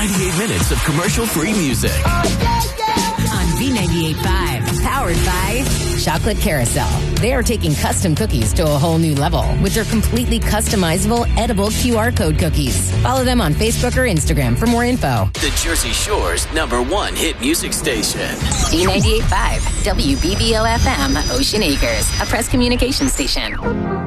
98 minutes of commercial-free music. On B98.5, powered by Chocolate Carousel. They are taking custom cookies to a whole new level with their completely customizable, edible QR code cookies. Follow them on Facebook or Instagram for more info. The Jersey Shore's #1 hit music station. B98.5, WBBO FM, Ocean Acres, a press communication station.